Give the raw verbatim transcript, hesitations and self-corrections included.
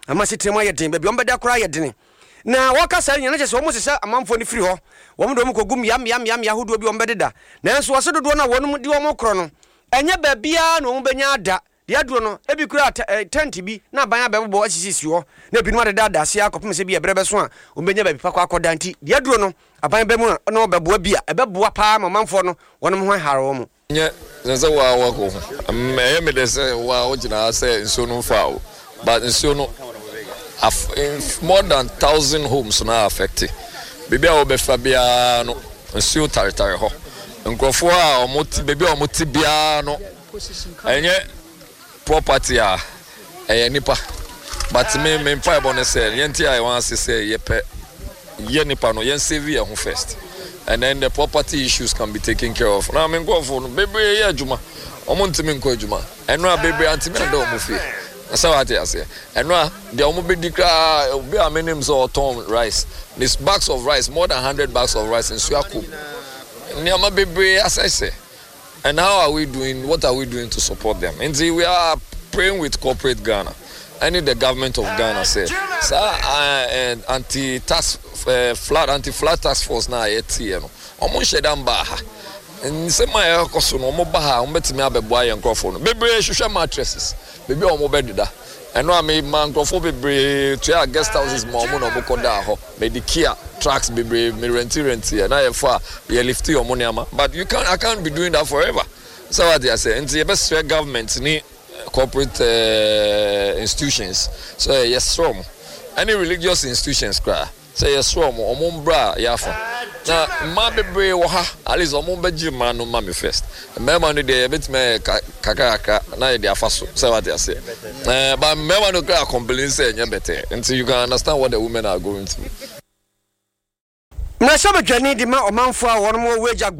ama sitrema ye den ba bi ombeda kora ye den na waka sa nya na chese omo sesa amanfo ni firi ho wo do mo kogum yam yam yam yahodo bi ombededa nanso wose dodo na wonu di omo kro no enya ba bia na omo benya ada dia duro no ebi kura tent bi na ban abebo asisisi ho na bi no adeda adase akopem se bi ebrebe so a ombenya ba bi pa kwa akoda nti dia duro no aban be mu na obeboa bi a ebeboa pa mamanfo no wonom ho haro mo nye nze wa wa ko me me de se wa o jina se nso no fa o but nso no more than one thousand homes now affected baby a obefa bia no nso taretare ho nkrofo a omoti baby a omoti bia no enye property a eh nipa but me me five on say yenti I want to say ye pe ye nipa no yen save ye ho first and then the property issues can be taken care of. Now, I'm going for baby, yeah, Juma. I'm on to me, Juma. And now, baby, Auntie, I don't move here. That's what I say. And now, the Omobi declare, be a minimum of ton rice. This bags of rice, more than one hundred bags of rice in Suaku. Niama, baby, as I say. And how are we doing? What are we doing to support them? And see, we are praying with corporate Ghana. I need the government of Ghana say, sir, uh, and anti-tax, uh, flood, anti-flood task force now, eighty, you know. Omo shedam baha. And say my koso no omo baha, omo betimi abeboa ye nkrofo no. Bebre hwehwe mattresses. Bebre omo bedida. Eno a me man nkrofo bebre to guest houses mo omo no omo da ho. Medikia trucks bebre me rent rent here. Na ye for ye lifti omo niama. But you can't I can't be doing that forever. So what they say, nti ye best government ni corporate uh, institutions. So uh, yes, strong. Any religious institutions cry. Say yes, strong. Omumbra yafa. Now, my baby waha. At least omumbeji man no mami first. Me man no dey bit me kakaka na dey afaso. Say what they say. Uh, but me man no cry complain say nya better. Until you can understand what the women are going through. Mna sabe jani di ma omanfo a wono mo weja